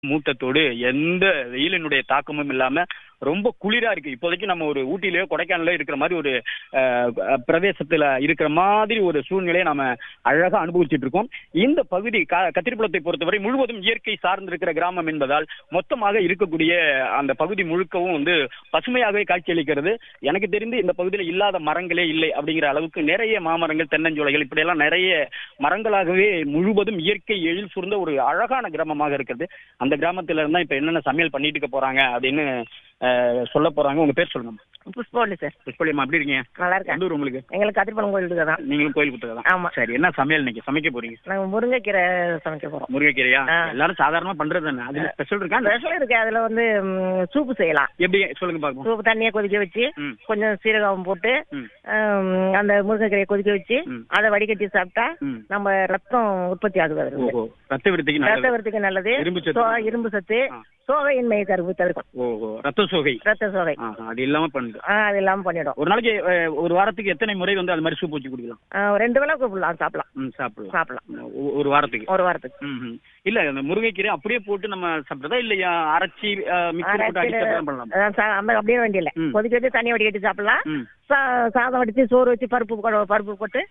மூட்டத்தோடு எந்த வெயிலினுடைய தாக்கமும் இல்லாம ரொம்ப குளிரா இருக்கு. இப்போதைக்கு நம்ம ஒரு ஊட்டியிலயோ கொடைக்கானலோ இருக்கிற மாதிரி ஒரு பிரதேசத்துல இருக்கிற மாதிரி ஒரு சூழ்நிலையை நாம அழகா அனுபவிச்சுட்டு இருக்கோம். இந்த பகுதி கத்திரிப்புலத்தை பொறுத்தவரை முழுவதும் இயற்கை சார்ந்திருக்கிற கிராமம் என்பதால் மொத்தமாக இருக்கக்கூடிய அந்த பகுதி முழுக்கவும் பசுமையாகவே காட்சியளிக்கிறது. எனக்கு தெரிந்து இந்த பகுதியில் இல்லாத மரங்களே இல்லை அப்படிங்கிற அளவுக்கு நிறைய மாமரங்கள், தென்னஞ்சோலைகள், இப்படி எல்லாம் நிறைய மரங்களாகவே முழுவதும் இயற்கை எழில் சூழ்ந்த ஒரு அழகான கிராமமாக இருக்கிறது. அந்த கிராமத்துல இருந்தா இப்ப என்னென்ன சமையல் பண்ணிட்டு இருக்க போறாங்க அப்படின்னு சொல்ல போறாங்க. உங்க பேர் சொல்லுங்க. புஷ்பவல்லி சார். புஷ்பவல்லியம்மா, எப்படி இருக்கீங்க? நல்லா இருக்கேன். எந்த ஊர் உங்களுக்கு? எங்களுக்கு கத்திரிப்பழம் கோயில் தான். நீங்களும் கோயில் குட்டை தான்? ஆமா. சரி, என்ன சமையல் இன்னைக்கு சமைக்க போறீங்க? நாங்க முருங்கைக்கீரை சமைக்க போறோம். முருங்கைக்கீரையா? எல்லாரும் சாதாரணமா பண்றது தானே, அதுல ஸ்பெஷல் இருக்கா? ஸ்பெஷல் இருக்கு. அதுல சூப்பு செய்யலாம். எப்படி சொல்லுங்க பாப்போம். சூப்பு தண்ணியை கொதிக்க வச்சு கொஞ்சம் சீரகம் போட்டு அந்த முருங்கைக்கீரையை கொதிக்க வச்சு அதை வடிகட்டி சாப்பிட்டா நம்ம ரத்தம் உற்பத்தி ஆகுது. ரத்த விருத்திக்கு நல்லது. இரும்பு சத்து, சோகையின்மையை தவிர்க்கும். ரத்த சோகை அது இல்லாம பண்ணிடும். ஒரு நாளைக்கு ஒரு வாரத்துக்கு எத்தனை முறை அது மாதிரி சூப் வச்சு குடிக்கலாம்? 2 வேளை சாப்பிடலாம். ஒரு வாரத்துக்கு இல்ல அந்த முருங்கைக்கீரை அப்படியே போட்டு நம்ம சாப்பிடுறதா இல்லையா அரைச்சி மிக்ஸில போட்டு அடிச்சு பண்ணலாம்? அப்படியே வேண்டிய இல்ல. கொதிக்க வச்சு தண்ணி வடிகட்டி சாப்பிடலாம். சாதம் வடிச்சு சோறு வச்சு பருப்பு போட்டு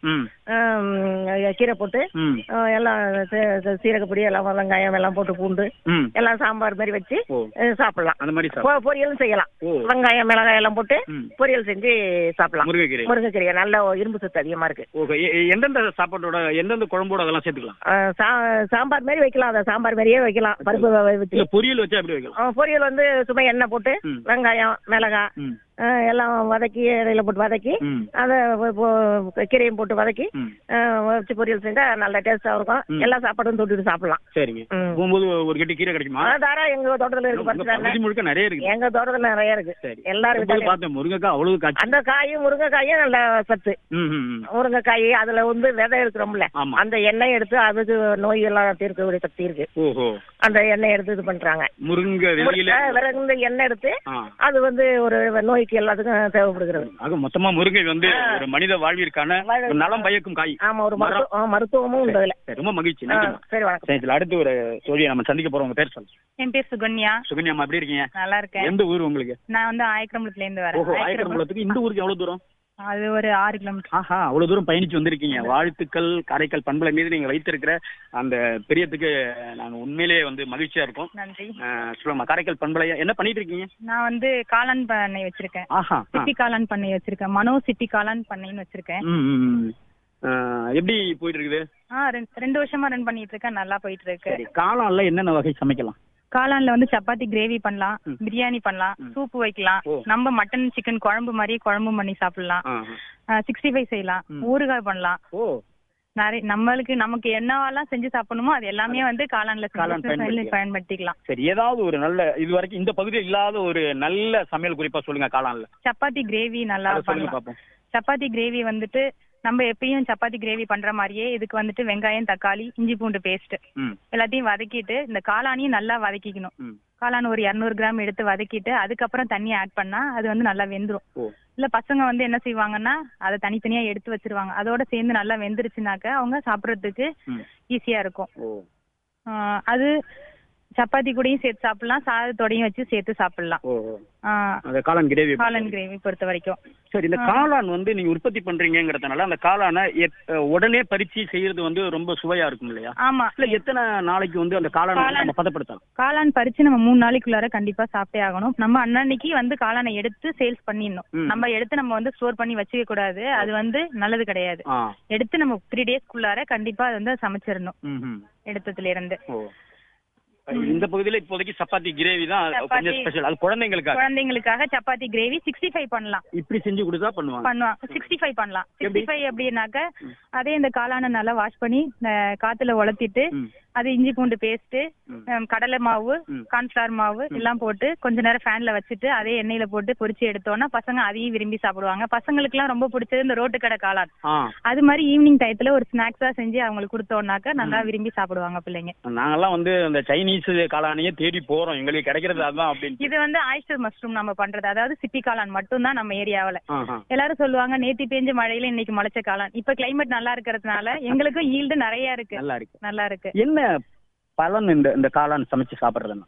கீரை போட்டு எல்லாம் சீரகப்பொடி எல்லாம் வெங்காயம் எல்லாம் போட்டு பூண்டு எல்லாம் சாம்பார் மாதிரி வச்சு சாப்பிடலாம். அந்த மாதிரி பொரியலும் செய்யலாம். வெங்காயம் மிளகாய் எல்லாம் போட்டு பொரியல் செஞ்சு சாப்பிடலாம். முருங்கைக்கீரை நல்ல இரும்பு சத்து அதிகமா இருக்கு. எந்தெந்த சாப்பாட்டோட எந்தெந்த குழம்போட அதெல்லாம் சேர்த்துக்கலாம்? சாம்பார் மாதிரி வைக்கலாம். அதை சாம்பார் மாதிரியே வைக்கலாம். பருப்பு வச்சு பொரியல் வச்சு அப்படி வைக்கலாம். பொரியல் சும்மா எண்ணெய் போட்டு வெங்காயம் மிளகாய் எல்லாம் வதக்கி இடையில போட்டு வதக்கி அதை கீரையும் போட்டு வதக்கி வச்சு பொரியல் செஞ்சா நல்ல டேஸ்டா இருக்கும். எல்லா சாப்பாடும் தொட்டுட்டு சாப்பிடலாம். சரிங்க. போகும்போது ஒரு கட்டி கீரை கிடைக்குமா? தாரா எங்க தோட்டத்துல இருக்கு. நிறைய இருக்கு. எங்க தோட்டத்துல நிறைய இருக்கு. எல்லாரும் பார்த்தேன் முருங்கைக்காய் அவ்வளவு. அந்த காயும் முருங்கைக்காயும் நல்ல சத்து. முருங்கைக்காய் அதுல விதை இருக்கிறோம்ல, அந்த எண்ணெய் எடுத்து அதுக்கு நோய் எல்லாம் தீர்க்கக்கூடிய சக்தி இருக்கு. அந்த எண்ணெய் எடுத்து இது பண்றாங்க. முருங்கை எண்ணெய் எடுத்து அது ஒரு நோய் எல்லாத்துக்கும் தேவைப்படுகிறது. மொத்தமா முருங்கை ஒரு மனித வாழ்விற்கான நலம் பயக்கும் காய். ஆமா, ஒரு மருத்துவமும் உண்டு. ரொம்ப மகிழ்ச்சி. சரி, வணக்கம். அடுத்து ஒரு தோழியை நம்ம சந்திக்க போறோம். உங்க பேர் சொல்லுங்க. என் பேர் சுகன்யா. சுகன்யாமா, எப்படி இருக்கீங்க? நல்லா இருக்கேன். எந்த ஊர் உங்களுக்கு? நான் ஆயக்கரம்பலத்துல இருந்து வரேன். ஆயக்கரம்பலத்துக்கு இந்த ஊருக்கு எவ்வளவு தூரம்? அது ஒரு 6 கிலோமீட்டர். அவ்வளவு தூரம் பயணிச்சு வந்திருக்கீங்க. வாழ்த்துக்கள். காரைக்கால் பண்பலை மீது நீங்க வைத்திருக்கிற அந்த பிரியத்துக்கு நாங்க உண்மையிலேயே மகிழ்ச்சியா இருக்கோம். நன்றி. சொல்லுமா, காரைக்கால் பண்பலை என்ன பண்ணிட்டு இருக்கீங்க? நான் காளான் பண்ணை வச்சிருக்கேன். சிட்டி காளான் பண்ணை வச்சிருக்கேன். மனோ சிட்டி காளான் பண்ணைன்னு வச்சிருக்கேன். எப்படி போயிட்டு இருக்குது? 2 வருஷமா ரன் பண்ணிட்டு இருக்கேன். நல்லா போயிட்டு இருக்கு. காளான்ல என்னென்ன வகை சமைக்கலாம்? காளான்ல சப்பாத்தி கிரேவி பண்ணலாம், பிரியாணி பண்ணலாம், சூப்பு வைக்கலாம். நம்ம மட்டன் சிக்கன் குழம்பு மாதிரி குழம்பு பண்ணி சாப்பிடலாம். 65 செய்யலாம், ஊறுகாய் பண்ணலாம். நிறைய நமக்கு என்னவெல்லாம் செஞ்சு சாப்பிடணுமோ அது எல்லாமே காளான்ல பயன்படுத்திக்கலாம். சரி, ஏதாவது ஒரு நல்ல இது வரைக்கும் இந்த பகுதியில் இல்லாத ஒரு நல்ல சமையல் குறிப்பா சொல்லுங்க. காளான்ல சப்பாத்தி கிரேவி நல்லா பண்ணலாம். சப்பாத்தி கிரேவி நம்ம எப்பயும் சப்பாத்தி கிரேவி பண்ற மாதிரியே இதுக்கு வெங்காயம், தக்காளி, இஞ்சி பூண்டு பேஸ்ட் எல்லாத்தையும் வதக்கிட்டு இந்த காளானையும் நல்லா வதக்கிக்கணும். காளான் ஒரு 200 கிராம் எடுத்து வதக்கிட்டு அதுக்கப்புறம் தண்ணி ஆட் பண்ணா அது நல்லா வெந்துரும். இல்ல பசங்க என்ன செய்வாங்கன்னா அதை தனித்தனியா எடுத்து வச்சிருவாங்க. அதோட சேர்ந்து நல்லா வெந்துருச்சுனாக்க அவங்க சாப்பிடறதுக்கு ஈஸியா இருக்கும். அது சப்பாத்தி கூடயும் சேர்த்து சாப்பிடலாம், சாதத்தோடையும் வச்சு சேர்த்து சாப்பிடலாம். காளான் கிரேவி பொறுத்த வரைக்கும். சரி, இந்த காளான் நீங்க உற்பத்தி பண்றீங்கிறதுனால அந்த காளானை உடனே பறிச்சு செய்யறது ரொம்ப சுவையா இருக்கும் இல்லையா? ஆமா. இல்ல எத்தனை நாளைக்கு அந்த காளான் பதப்படுத்தலாம்? காளான் பறிச்சு நம்ம 3 நாளைக்குள்ளார கண்டிப்பா சாப்பிட்டே ஆகணும். நம்ம அன்னைக்கு காளானை எடுத்து சேல்ஸ் பண்ணிடணும். நம்ம எடுத்து நம்ம ஸ்டோர் பண்ணி வச்சுக்க கூடாது. அது நல்லது கிடையாது. எடுத்து நம்ம 3 டேஸ்க்குள்ளார கண்டிப்பா சமைச்சிடணும் எடுத்ததுல இருந்து. இந்த பகுதியில இப்போதைக்கு சப்பாத்தி கிரேவி தான் கொஞ்சம் ஸ்பெஷல். அது குழந்தைங்களுக்காக சப்பாத்தி கிரேவி 65 பண்ணலாம். இப்படி செஞ்சு கொடுத்தா பண்ணுவாங்க. 65 பண்ணலாம். 65 அப்படின்னாக்க அதே இந்த காளானை நல்லா வாஷ் பண்ணி காத்துல உலர்த்திட்டு அது இஞ்சி பூண்டு பேஸ்ட், கடலை மாவு, கார்ன்ஃபிளவர் மாவு எல்லாம் போட்டு கொஞ்ச நேரம் ஃபேன்ல வச்சுட்டு அதே எண்ணெயில போட்டு பொரிச்சு எடுத்தோம்னா பசங்க அதையும் விரும்பி சாப்பிடுவாங்க. பசங்களுக்கு எல்லாம் ரொம்ப பிடிச்சது இந்த ரோட்டு கடை காளான். அது மாதிரி ஈவினிங் டயத்துல ஒரு ஸ்நாக்ஸா செஞ்சு அவங்களுக்கு கொடுத்தோம்னாக்க நல்லா விரும்பி சாப்பிடுவாங்க பிள்ளைங்க. நாங்கெல்லாம் அந்த சைனீஸ் காளானையே தேடி போறோம், எங்களுக்கு கிடைக்கிறது அதுதான் அப்படின்னு. இது ஆயிஸ்டர் மஷ்ரூம் நம்ம பண்றது, அதாவது சிப்பி காளான் மட்டும் தான் நம்ம ஏரியாவில. எல்லாரும் சொல்லுவாங்க நேத்தி பெஞ்ச மழையில இன்னைக்கு முளைச்ச காளான். இப்ப கிளைமேட் நல்லா இருக்கிறதுனால எங்களுக்கும் ஈல்டு நிறைய இருக்கு. நல்லா இருக்கு. என்ன பலன் இந்த காளான் சமைச்சு சாப்பிடுறதுன்னா?